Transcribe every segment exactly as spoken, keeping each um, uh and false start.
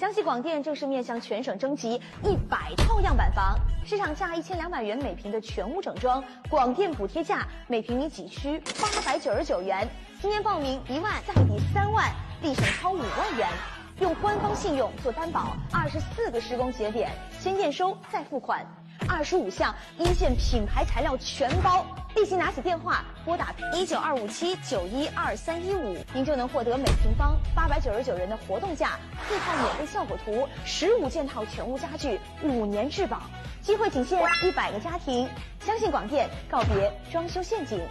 江西广电正式面向全省征集一百套样板房，市场价一千两百元每平的全屋整装，广电补贴价每平米几区八百九十九元，今年报名一万再抵三万，立省超五万元。用官方信用做担保，二十四个施工节点，先验收再付款，二十五项一线品牌材料全包。立即拿起电话拨打一九二五七九一二三一五，您就能获得每平方八百九十九元的活动价，四套免费效果图，十五件套全屋家具，五年质保。机会仅限一百个家庭，相信广电，告别装修陷阱。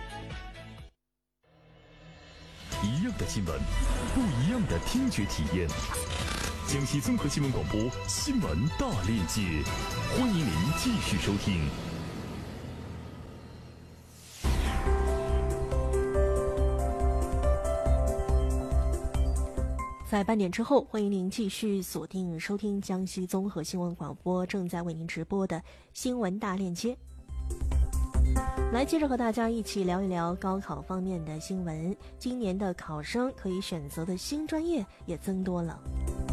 一样的新闻，不一样的听觉体验。江西综合新闻广播新闻大链接，欢迎您继续收听。 在半点之后，欢迎您继续锁定收听江西综合新闻广播正在为您直播的新闻大链接。来，接着和大家一起聊一聊高考方面的新闻。今年的考生可以选择的新专业也增多了。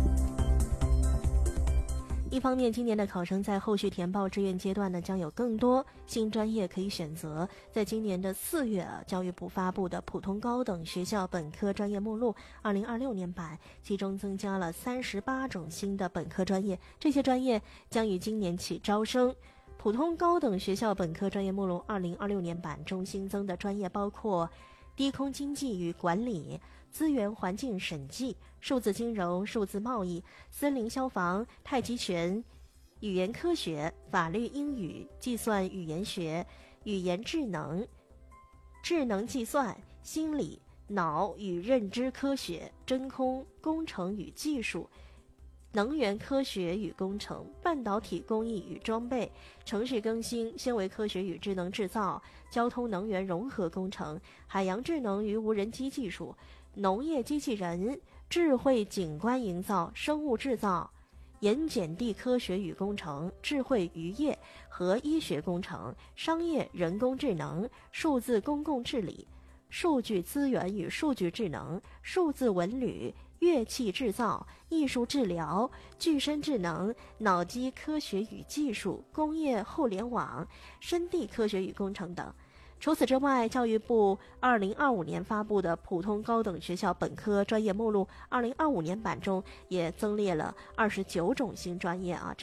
一方面，今年的考生在后续填报志愿阶段呢，将有更多新专业可以选择。在今年的四月啊，教育部发布的普通高等学校本科专业目录二零二六年版，其中增加了三十八种新的本科专业，这些专业将于今年起招生。普通高等学校本科专业目录二零二六年版中新增的专业包括低空经济与管理、资源环境审计、数字金融、数字贸易、森林消防、太极拳、语言科学、法律英语、计算语言学、语言智能、智能计算、心理、脑与认知科学、真空工程与技术、能源科学与工程、半导体工艺与装备、程序更新、纤维科学与智能制造、交通能源融合工程、海洋智能与无人机技术、农业机器人、智慧景观营造、生物制造、盐碱地科学与工程、智慧渔业和医学工程、商业人工智能、数字公共治理、数据资源与数据智能、数字文旅、乐器制造、艺术治疗、具身智能、脑机科学与技术、工业互联网、深地科学与工程等。除此之外，教育部二零二五年发布的普通高等学校本科专业目录二零二五年版中也增列了二十九种新专业啊。